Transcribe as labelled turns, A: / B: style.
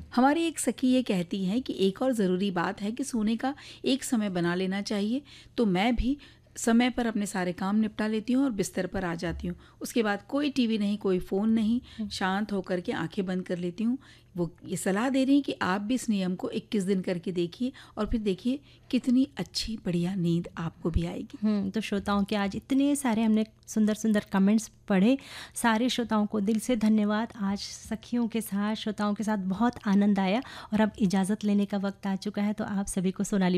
A: हमारी एक सखी ये कहती है कि एक और ज़रूरी बात है कि सोने का एक समय बना लेना चाहिए। तो मैं भी समय पर अपने सारे काम निपटा लेती हूँ और बिस्तर पर आ जाती हूँ। उसके बाद कोई टीवी नहीं, कोई फ़ोन नहीं, शांत होकर के आंखें बंद कर लेती हूँ। वो ये सलाह दे रही हैं कि आप भी इस नियम को 21 दिन करके देखिए और फिर देखिए कितनी अच्छी बढ़िया नींद आपको भी आएगी।
B: तो श्रोताओं के आज इतने सारे हमने सुंदर सुंदर कमेंट्स पढ़े। सारे श्रोताओं को दिल से धन्यवाद। आज सखियों के साथ, श्रोताओं के साथ बहुत आनंद आया और अब इजाज़त लेने का वक्त आ चुका है। तो आप सभी को सोनाली